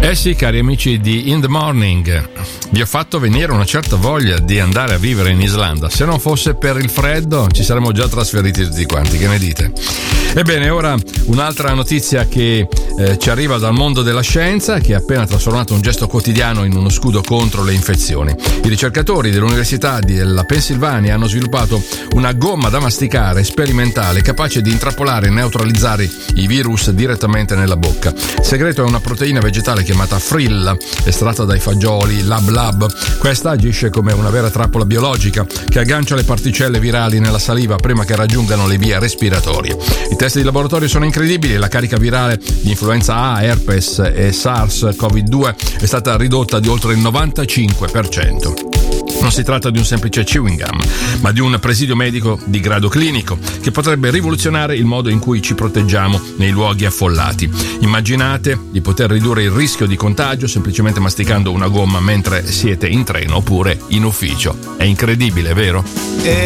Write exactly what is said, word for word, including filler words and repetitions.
Eh sì, cari amici di In The Morning, vi ho fatto venire una certa voglia di andare a vivere in Islanda. Se non fosse per il freddo ci saremmo già trasferiti tutti quanti, che ne dite? Ebbene, ora un'altra notizia che eh, ci arriva dal mondo della scienza, che ha appena trasformato un gesto quotidiano in uno scudo contro le infezioni. I ricercatori dell'Università della Pennsylvania hanno sviluppato una gomma da masticare sperimentale capace di intrappolare e neutralizzare i virus direttamente nella bocca. Il segreto è una proteina vegetale chiamata Frill, estratta dai fagioli Lab Lab. Questa agisce come una vera trappola biologica che aggancia le particelle virali nella saliva prima che raggiungano le vie respiratorie. I test di laboratorio sono incredibili e la carica virale di influenza A, herpes e SARS-CoV due è stata ridotta di oltre il novantacinque per cento. Non si tratta di un semplice chewing gum, ma di un presidio medico di grado clinico che potrebbe rivoluzionare il modo in cui ci proteggiamo nei luoghi affollati. Immaginate di poter ridurre il rischio di contagio semplicemente masticando una gomma mentre siete in treno oppure in ufficio. È incredibile, vero?